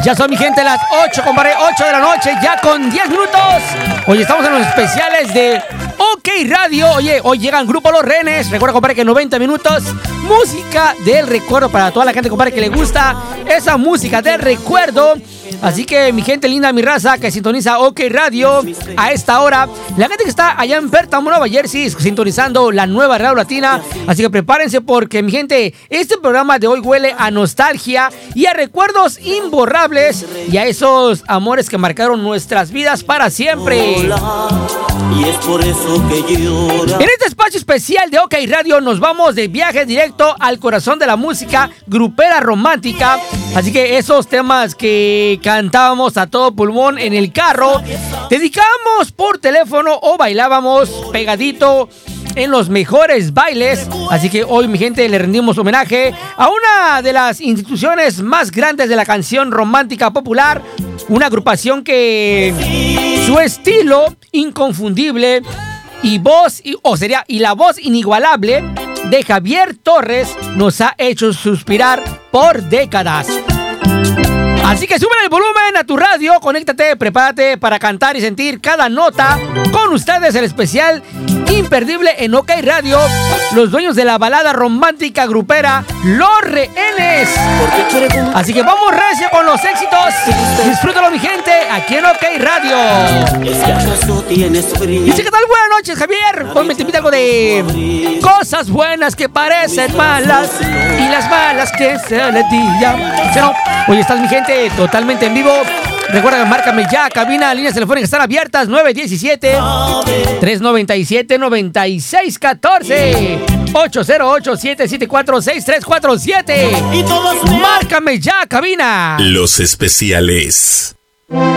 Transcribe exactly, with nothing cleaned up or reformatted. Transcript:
Ya son, mi gente, las ocho, compadre, ocho de la noche, ya con diez minutos. Hoy estamos en los especiales de OK Radio. Oye, hoy llegan Grupo Los Renes. Recuerda, compadre, que noventa minutos, música del recuerdo para toda la gente, compadre, que le gusta esa música del recuerdo. Así que, mi gente linda, mi raza, que sintoniza OK Radio a esta hora. La gente que está allá en Bertamo, Nueva Jersey, sintonizando la nueva radio latina. Así que prepárense porque, mi gente, este programa de hoy huele a nostalgia y a recuerdos imborrables y a esos amores que marcaron nuestras vidas para siempre. Y es por eso que llora. En este espacio especial de OK Radio nos vamos de viaje directo al corazón de la música grupera romántica. Así que esos temas que cantábamos a todo pulmón en el carro, dedicábamos por teléfono o bailábamos pegadito en los mejores bailes. Así que hoy, mi gente, le rendimos homenaje a una de las instituciones más grandes de la canción romántica popular, una agrupación que su estilo inconfundible y voz, o sería, y la voz inigualable de Javier Torres nos ha hecho suspirar por décadas. Así que sube el volumen a tu radio, conéctate, prepárate para cantar y sentir cada nota. Con ustedes el especial imperdible en OK Radio, los dueños de la balada romántica grupera, Los Rehenes. Así que vamos recio con los éxitos. Disfrútalo, mi gente, aquí en OK Radio. Es que acaso tienes frío. Dice, ¿qué tal? Buenas noches, Javier. Hoy me te invito algo de cosas buenas que parecen malas y las malas que se le digan. Hoy estás, mi gente, totalmente en vivo. Recuerda, márcame ya, cabina, líneas telefónicas están abiertas, nueve uno siete, tres nueve siete, nueve seis uno cuatro, ocho cero ocho, siete siete cuatro, seis tres cuatro siete. Márcame ya, cabina. Los especiales.